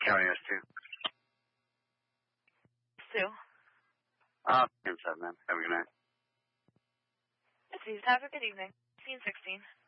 County S2. Sue. Inside, man. Have a good night. Please have a good evening. Scene 16.